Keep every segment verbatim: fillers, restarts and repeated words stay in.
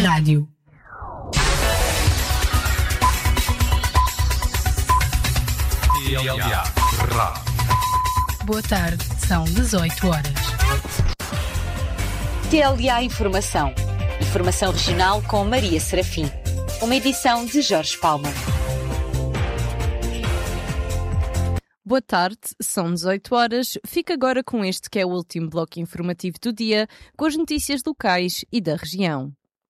Rádio. T L A Rádio. Boa tarde, são dezoito horas. T L A Informação. Informação regional com Maria Serafim. Uma edição de Jorge Palma. Boa tarde, são dezoito horas. Fica agora com este que é o último bloco informativo do dia, com as notícias locais e da região.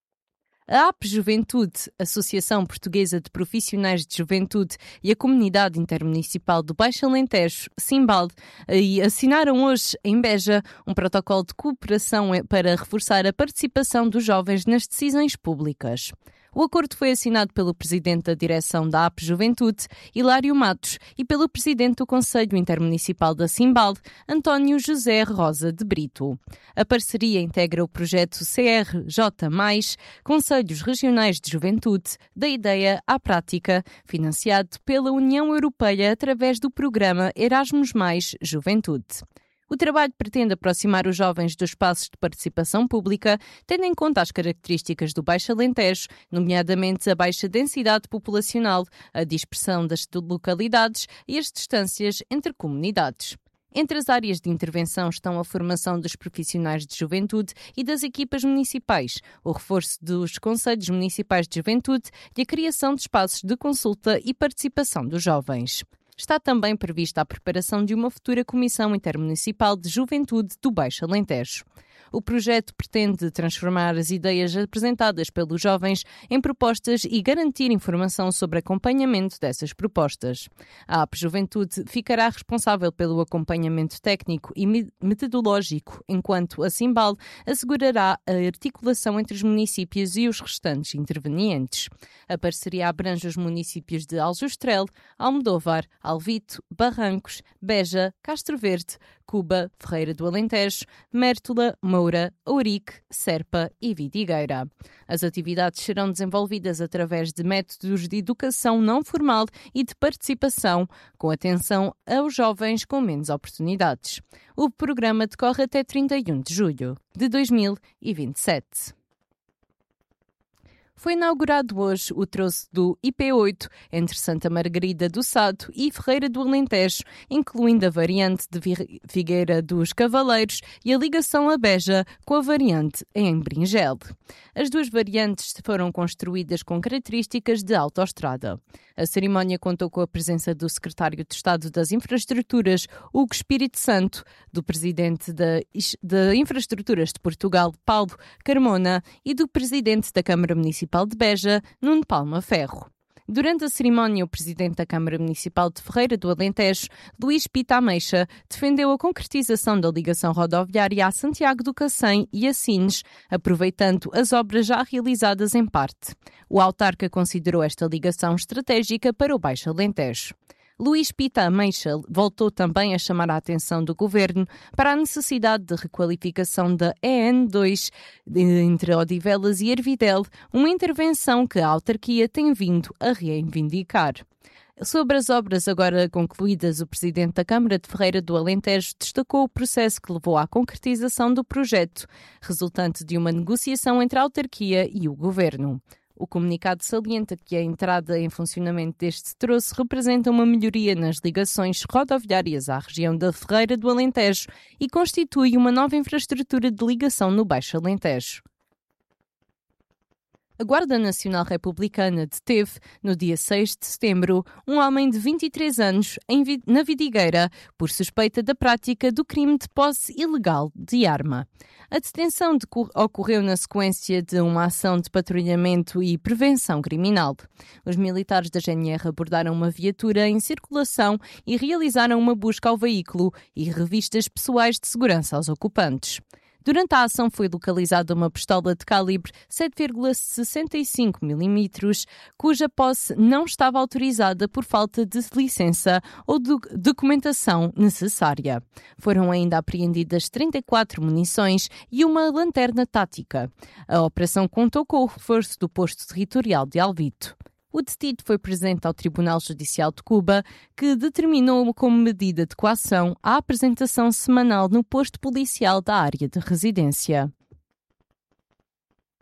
A A P Juventude, Associação Portuguesa de Profissionais de Juventude, e a Comunidade Intermunicipal do Baixo Alentejo, Simbal, assinaram hoje, em Beja, um protocolo de cooperação para reforçar a participação dos jovens nas decisões públicas. O acordo foi assinado pelo Presidente da Direção da A P Juventude, Hilário Matos, e pelo Presidente do Conselho Intermunicipal da Simbal, António José Rosa de Brito. A parceria integra o projeto C R J mais, Conselhos Regionais de Juventude, da ideia à prática, financiado pela União Europeia através do programa Erasmus mais Juventude. O trabalho pretende aproximar os jovens dos espaços de participação pública, tendo em conta as características do Baixo Alentejo, nomeadamente a baixa densidade populacional, a dispersão das localidades e as distâncias entre comunidades. Entre as áreas de intervenção estão a formação dos profissionais de juventude e das equipas municipais, o reforço dos conselhos municipais de juventude e a criação de espaços de consulta e participação dos jovens. Está também prevista a preparação de uma futura Comissão Intermunicipal de Juventude do Baixo Alentejo. O projeto pretende transformar as ideias apresentadas pelos jovens em propostas e garantir informação sobre acompanhamento dessas propostas. A A P Juventude ficará responsável pelo acompanhamento técnico e metodológico, enquanto a Simbal assegurará a articulação entre os municípios e os restantes intervenientes. A parceria abrange os municípios de Aljustrel, Almodóvar, Alvito, Barrancos, Beja, Castro Verde, Cuba, Ferreira do Alentejo, Mértola, Moura, Ourique, Serpa e Vidigueira. As atividades serão desenvolvidas através de métodos de educação não formal e de participação, com atenção aos jovens com menos oportunidades. O programa decorre até trinta e um de julho de dois mil e vinte e sete. Foi inaugurado hoje o troço do I P oito entre Santa Margarida do Sado e Ferreira do Alentejo, incluindo a variante de Figueira dos Cavaleiros e a ligação a Beja com a variante em Bringel. As duas variantes foram construídas com características de autoestrada. A cerimónia contou com a presença do Secretário de Estado das Infraestruturas, Hugo Espírito Santo, do Presidente da, de Infraestruturas de Portugal, Paulo Carmona, e do Presidente da Câmara Municipal de Beja, Nuno Palma Ferro. Durante a cerimónia, o Presidente da Câmara Municipal de Ferreira do Alentejo, Luís Pita Ameixa, defendeu a concretização da ligação rodoviária a Santiago do Cacém e a Sines, aproveitando as obras já realizadas em parte. O autarca considerou esta ligação estratégica para o Baixo Alentejo. Luís Pita Ameixa voltou também a chamar a atenção do Governo para a necessidade de requalificação da E N dois entre Odivelas e Ervidel, uma intervenção que a autarquia tem vindo a reivindicar. Sobre as obras agora concluídas, o Presidente da Câmara de Ferreira do Alentejo destacou o processo que levou à concretização do projeto, resultante de uma negociação entre a autarquia e o Governo. O comunicado salienta que a entrada em funcionamento deste troço representa uma melhoria nas ligações rodoviárias à região da Ferreira do Alentejo e constitui uma nova infraestrutura de ligação no Baixo Alentejo. A Guarda Nacional Republicana deteve, no dia seis de setembro, um homem de vinte e três anos em, na Vidigueira por suspeita da prática do crime de posse ilegal de arma. A detenção de, ocorreu na sequência de uma ação de patrulhamento e prevenção criminal. Os militares da G N R abordaram uma viatura em circulação e realizaram uma busca ao veículo e revistas pessoais de segurança aos ocupantes. Durante a ação foi localizada uma pistola de calibre sete vírgula sessenta e cinco milímetros, cuja posse não estava autorizada por falta de licença ou do- documentação necessária. Foram ainda apreendidas trinta e quatro munições e uma lanterna tática. A operação contou com o reforço do posto territorial de Alvito. O detido foi presente ao Tribunal Judicial de Cuba, que determinou como medida de coação a apresentação semanal no posto policial da área de residência.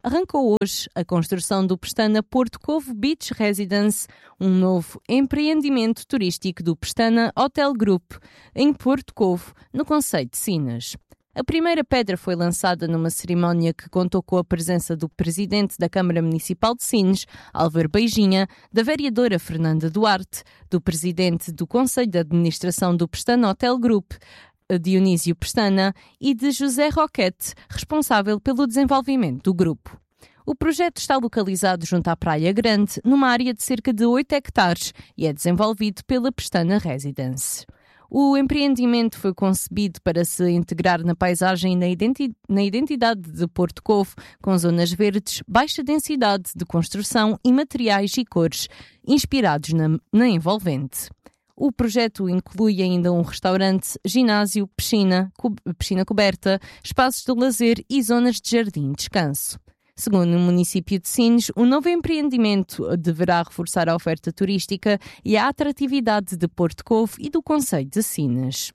arrancou hoje a construção do Pestana Porto Covo Beach Residence, um novo empreendimento turístico do Pestana Hotel Group, em Porto Covo, no concelho de Sines. A primeira pedra foi lançada numa cerimónia que contou com a presença do presidente da Câmara Municipal de Sines, Álvaro Beijinha, da vereadora Fernanda Duarte, do presidente do Conselho de Administração do Pestana Hotel Group, Dionísio Pestana, e de José Roquete, responsável pelo desenvolvimento do grupo. O projeto está localizado junto à Praia Grande, numa área de cerca de oito hectares, e é desenvolvido pela Pestana Residence. O empreendimento foi concebido para se integrar na paisagem e na, identi- na identidade de Porto Covo, com zonas verdes, baixa densidade de construção e materiais e cores inspirados na, na envolvente. O projeto inclui ainda um restaurante, ginásio, piscina, co- piscina coberta, espaços de lazer e zonas de jardim e descanso. Segundo o município de Sines, o novo empreendimento deverá reforçar a oferta turística e a atratividade de Porto Covo e do concelho de Sines.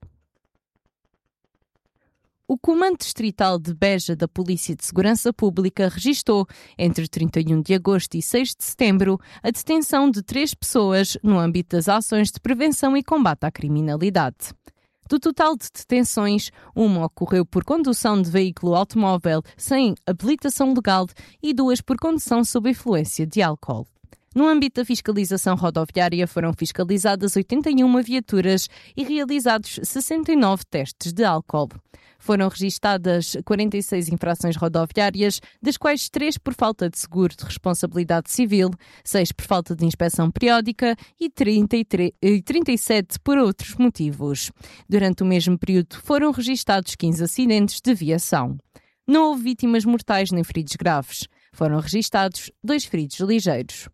O Comando Distrital de Beja da Polícia de Segurança Pública registou, entre trinta e um de agosto e seis de setembro, a detenção de três pessoas no âmbito das ações de prevenção e combate à criminalidade. Do total de detenções, uma ocorreu por condução de veículo automóvel sem habilitação legal e duas por condução sob influência de álcool. No âmbito da fiscalização rodoviária foram fiscalizadas oitenta e uma viaturas e realizados sessenta e nove testes de álcool. Foram registadas quarenta e seis infrações rodoviárias, das quais três por falta de seguro de responsabilidade civil, seis por falta de inspeção periódica e trinta e três, trinta e sete por outros motivos. Durante o mesmo período foram registados quinze acidentes de viação. Não houve vítimas mortais nem feridos graves. Foram registados dois feridos ligeiros.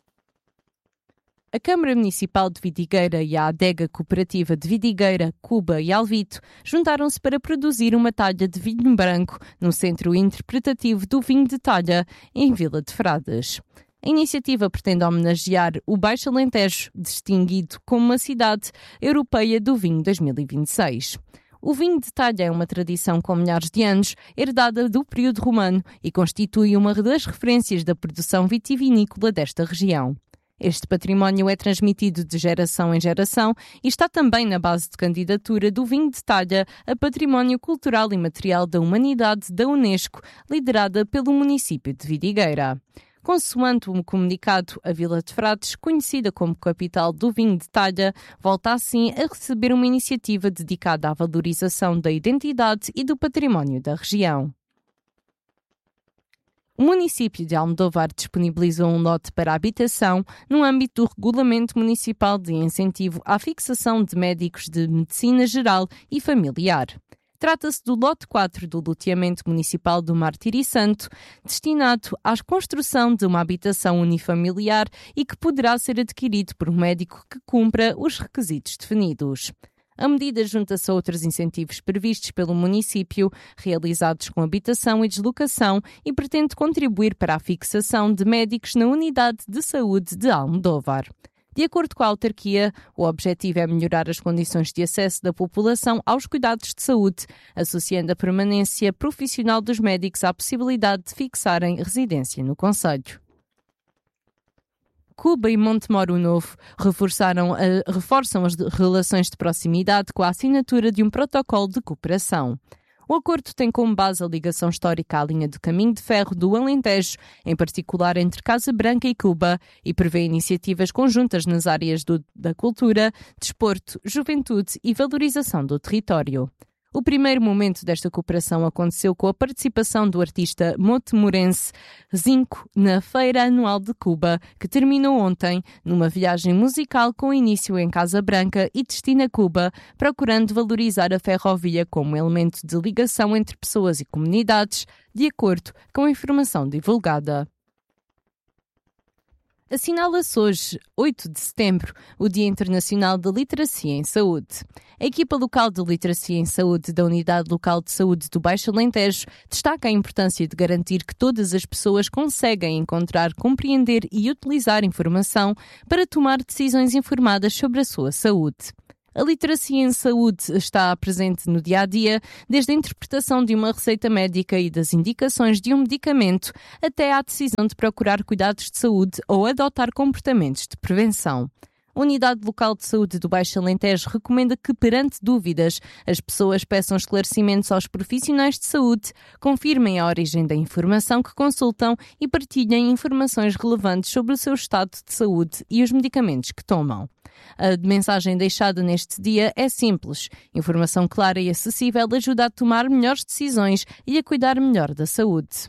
A Câmara Municipal de Vidigueira e a Adega Cooperativa de Vidigueira, Cuba e Alvito juntaram-se para produzir uma talha de vinho branco no Centro Interpretativo do Vinho de Talha, em Vila de Frades. A iniciativa pretende homenagear o Baixo Alentejo, distinguido como uma cidade europeia do vinho dois mil e vinte e seis. O vinho de talha é uma tradição com milhares de anos, herdada do período romano e constitui uma das referências da produção vitivinícola desta região. Este património é transmitido de geração em geração e está também na base de candidatura do vinho de talha a Património Cultural e Material da Humanidade da Unesco, liderada pelo município de Vidigueira. Consoante o comunicado, a Vila de Frades, conhecida como capital do vinho de talha, volta assim a receber uma iniciativa dedicada à valorização da identidade e do património da região. O município de Almodóvar disponibilizou um lote para habitação no âmbito do Regulamento Municipal de Incentivo à Fixação de Médicos de Medicina Geral e Familiar. Trata-se do lote quatro do loteamento municipal do Mártiri Santo, destinado à construção de uma habitação unifamiliar e que poderá ser adquirido por um médico que cumpra os requisitos definidos. A medida junta-se a outros incentivos previstos pelo município, realizados com habitação e deslocação, e pretende contribuir para a fixação de médicos na Unidade de Saúde de Almodóvar. De acordo com a autarquia, o objetivo é melhorar as condições de acesso da população aos cuidados de saúde, associando a permanência profissional dos médicos à possibilidade de fixarem residência no concelho. Cuba e Montemoro Novo reforçaram a, reforçam as relações de proximidade com a assinatura de um protocolo de cooperação. O acordo tem como base a ligação histórica à linha do caminho de ferro do Alentejo, em particular entre Casa Branca e Cuba, e prevê iniciativas conjuntas nas áreas do, da cultura, desporto, juventude e valorização do território. O primeiro momento desta cooperação aconteceu com a participação do artista motemorense Zinco na Feira Anual de Cuba, que terminou ontem numa viagem musical com início em Casa Branca e destino a Cuba, procurando valorizar a ferrovia como elemento de ligação entre pessoas e comunidades, de acordo com a informação divulgada. Assinala-se hoje, oito de setembro, o Dia Internacional da Literacia em Saúde. A equipa local de Literacia em Saúde da Unidade Local de Saúde do Baixo Alentejo destaca a importância de garantir que todas as pessoas conseguem encontrar, compreender e utilizar informação para tomar decisões informadas sobre a sua saúde. A literacia em saúde está presente no dia-a-dia, desde a interpretação de uma receita médica e das indicações de um medicamento, até à decisão de procurar cuidados de saúde ou adotar comportamentos de prevenção. A Unidade Local de Saúde do Baixo Alentejo recomenda que, perante dúvidas, as pessoas peçam esclarecimentos aos profissionais de saúde, confirmem a origem da informação que consultam e partilhem informações relevantes sobre o seu estado de saúde e os medicamentos que tomam. A mensagem deixada neste dia é simples. Informação clara e acessível ajuda a tomar melhores decisões e a cuidar melhor da saúde.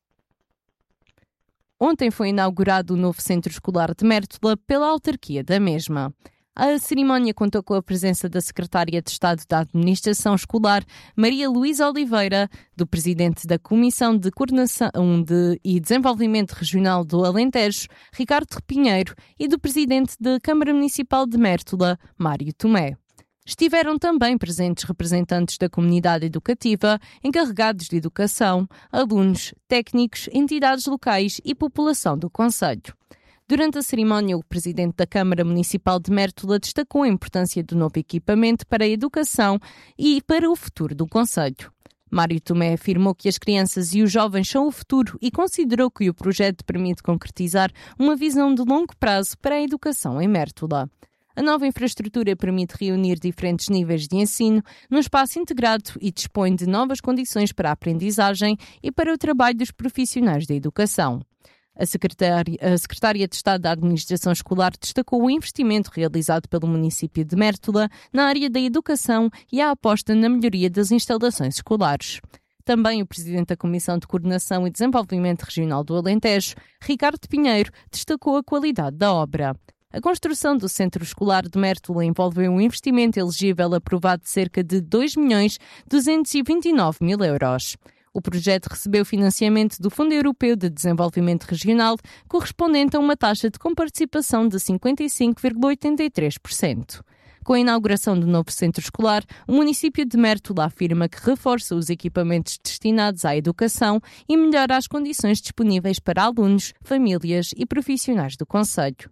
Ontem foi inaugurado o novo Centro Escolar de Mértola pela autarquia da mesma. A cerimónia contou com a presença da Secretária de Estado da Administração Escolar, Maria Luísa Oliveira, do Presidente da Comissão de Coordenação de e Desenvolvimento Regional do Alentejo, Ricardo Pinheiro, e do Presidente da Câmara Municipal de Mértola, Mário Tomé. Estiveram também presentes representantes da comunidade educativa, encarregados de educação, alunos, técnicos, entidades locais e população do concelho. Durante a cerimónia, o Presidente da Câmara Municipal de Mértola destacou a importância do novo equipamento para a educação e para o futuro do concelho. Mário Tomé afirmou que as crianças e os jovens são o futuro e considerou que o projeto permite concretizar uma visão de longo prazo para a educação em Mértola. A nova infraestrutura permite reunir diferentes níveis de ensino num espaço integrado e dispõe de novas condições para a aprendizagem e para o trabalho dos profissionais da educação. A secretária, a secretária de Estado da Administração Escolar destacou o investimento realizado pelo município de Mértola na área da educação e a aposta na melhoria das instalações escolares. Também o Presidente da Comissão de Coordenação e Desenvolvimento Regional do Alentejo, Ricardo Pinheiro, destacou a qualidade da obra. A construção do Centro Escolar de Mértola envolveu um investimento elegível aprovado de cerca de dois milhões duzentos e vinte e nove mil euros. O projeto recebeu financiamento do Fundo Europeu de Desenvolvimento Regional, correspondente a uma taxa de comparticipação de cinquenta e cinco vírgula oitenta e três por cento. Com a inauguração do novo centro escolar, o município de Mértola afirma que reforça os equipamentos destinados à educação e melhora as condições disponíveis para alunos, famílias e profissionais do concelho.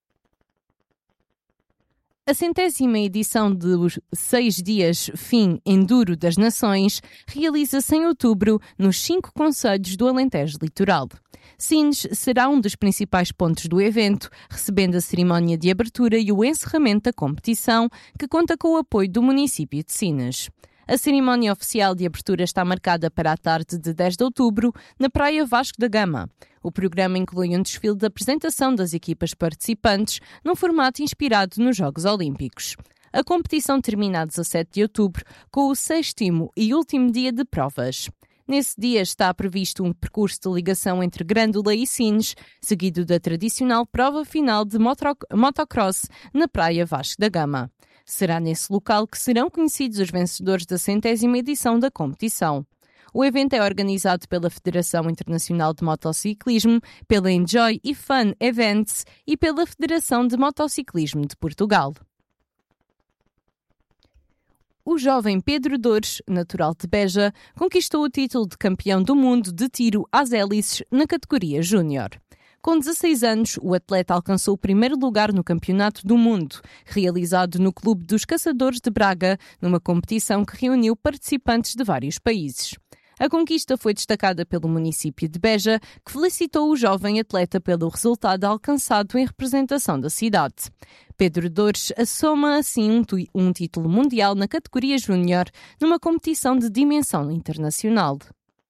A centésima edição dos Seis Dias Fim Enduro das Nações realiza-se em outubro nos cinco concelhos do Alentejo Litoral. Sines será um dos principais pontos do evento, recebendo a cerimónia de abertura e o encerramento da competição, que conta com o apoio do município de Sines. A cerimónia oficial de abertura está marcada para a tarde de dez de outubro, na Praia Vasco da Gama. O programa inclui um desfile de apresentação das equipas participantes, num formato inspirado nos Jogos Olímpicos. A competição termina a dezassete de outubro, com o sexto e último dia de provas. Nesse dia está previsto um percurso de ligação entre Grândola e Sines, seguido da tradicional prova final de motocross na Praia Vasco da Gama. Será nesse local que serão conhecidos os vencedores da centésima edição da competição. O evento é organizado pela Federação Internacional de Motociclismo, pela Enjoy e Fun Events e pela Federação de Motociclismo de Portugal. O jovem Pedro Dores, natural de Beja, conquistou o título de campeão do mundo de tiro às hélices na categoria júnior. Com dezasseis anos, o atleta alcançou o primeiro lugar no Campeonato do Mundo, realizado no Clube dos Caçadores de Braga, numa competição que reuniu participantes de vários países. A conquista foi destacada pelo município de Beja, que felicitou o jovem atleta pelo resultado alcançado em representação da cidade. Pedro Dores assoma assim um, tu- um título mundial na categoria júnior, numa competição de dimensão internacional.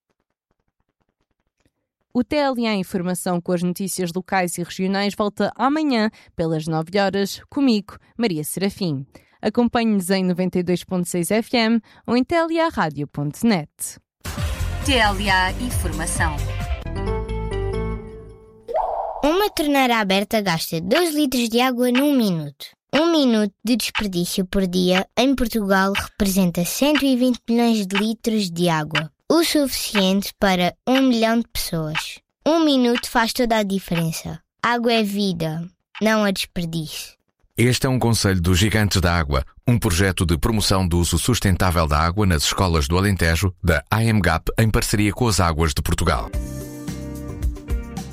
O T L A Informação com as notícias locais e regionais volta amanhã, pelas nove horas, comigo, Maria Serafim. Acompanhe-nos em noventa e dois ponto seis F M ou em t l a rádio ponto net. T L A Informação. Uma torneira aberta gasta dois litros de água num minuto. Um minuto de desperdício por dia em Portugal representa cento e vinte milhões de litros de água. O suficiente para um milhão de pessoas. Um minuto faz toda a diferença. Água é vida, não a desperdício. Este é um conselho dos Gigantes da Água, um projeto de promoção do uso sustentável da água nas escolas do Alentejo, da A M G A P, em parceria com as Águas de Portugal.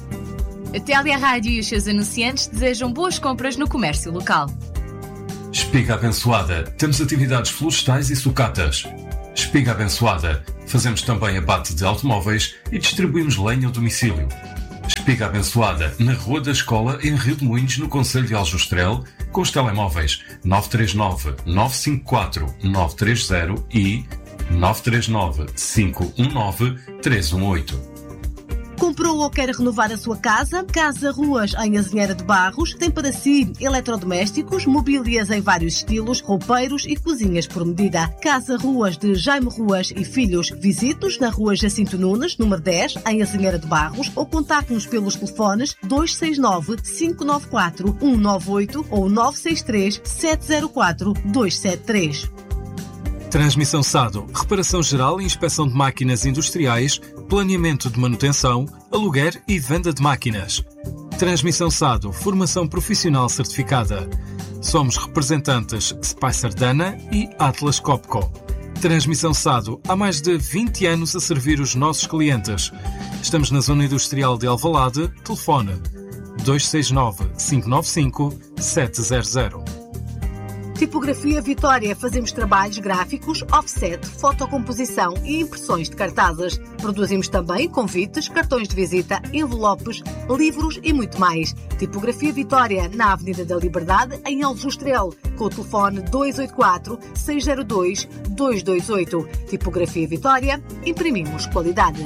A T L A Rádio e os seus anunciantes desejam boas compras no comércio local. Espiga Abençoada. Temos atividades florestais e sucatas. Espiga Abençoada. Fazemos também abate de automóveis e distribuímos lenha ao domicílio. Espiga Abençoada, na Rua da Escola, em Rio de Moinhos, no concelho de Aljustrel, com os telemóveis nove três nove, nove cinco quatro, nove três zero e nove três nove, cinco um nove, três um oito. Comprou ou quer renovar a sua casa? Casa Ruas, em Azinheira de Barros, tem para si eletrodomésticos, mobílias em vários estilos, roupeiros e cozinhas por medida. Casa Ruas de Jaime Ruas e Filhos. Visite-nos na Rua Jacinto Nunes, número dez, em Azinheira de Barros, ou contacte-nos pelos telefones dois seis nove, cinco nove quatro, um nove oito ou nove seis três, sete zero quatro, dois sete três. Transmissão Sado, reparação geral e inspeção de máquinas industriais, planeamento de manutenção, aluguer e venda de máquinas. Transmissão Sado, formação profissional certificada. Somos representantes Spicer Dana e Atlas Copco. Transmissão Sado, há mais de vinte anos a servir os nossos clientes. Estamos na zona industrial de Alvalade, telefone dois seis nove, cinco nove cinco, sete zero zero. Tipografia Vitória. Fazemos trabalhos gráficos, offset, fotocomposição e impressões de cartazes. Produzimos também convites, cartões de visita, envelopes, livros e muito mais. Tipografia Vitória, na Avenida da Liberdade, em Aljustrel, com o telefone dois oito quatro, seis zero dois, dois dois oito. Tipografia Vitória, imprimimos qualidade.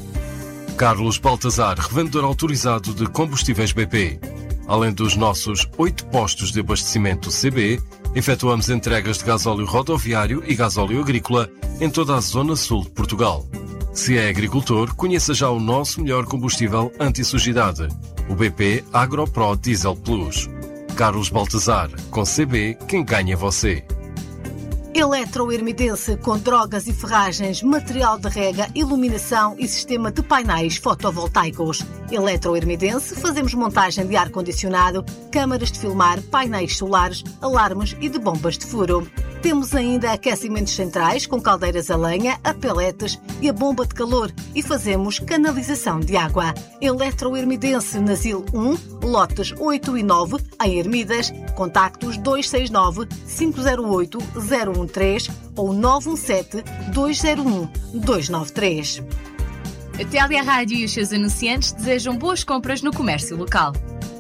Carlos Baltazar, revendedor autorizado de combustíveis B P. Além dos nossos oito postos de abastecimento C B, efetuamos entregas de gasóleo rodoviário e gasóleo agrícola em toda a zona sul de Portugal. Se é agricultor, conheça já o nosso melhor combustível anti-sujidade, o B P AgroPro Diesel Plus. Carlos Baltazar, com C B, quem ganha é você. Eletroermidense, com drogas e ferragens, material de rega, iluminação e sistema de painéis fotovoltaicos. Eletroermidense, fazemos montagem de ar-condicionado, câmaras de filmar, painéis solares, alarmes e de bombas de furo. Temos ainda aquecimentos centrais com caldeiras a lenha, a peletes e a bomba de calor e fazemos canalização de água. Eletroermidense, Nasil um, lotes oito e nove, em Ermidas. Contactos dois seis nove, cinco zero oito, zero um três ou nove um sete, dois zero um, dois nove três. A Télia Rádio e os seus anunciantes desejam boas compras no comércio local.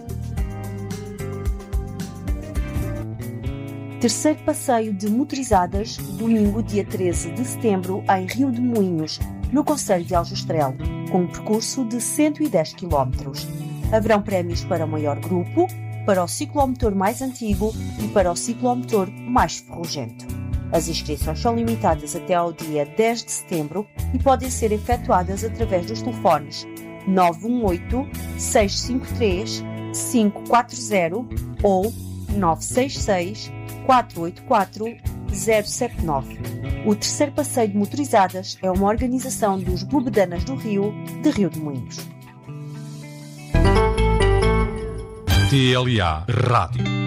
Terceiro passeio de motorizadas, domingo, dia treze de setembro, em Rio de Moinhos, no concelho de Aljustrel, com um percurso de cento e dez quilómetros. Haverão prémios para o maior grupo, para o ciclomotor mais antigo e para o ciclomotor mais ferrugento. As inscrições são limitadas até ao dia dez de setembro e podem ser efetuadas através dos telefones nove um oito, seis cinco três, cinco quatro zero ou nove seis seis, quatro oito quatro, zero sete nove. O terceiro passeio de motorizadas é uma organização dos Bobedanas do Rio, de Rio de Moinhos. T L A Rádio.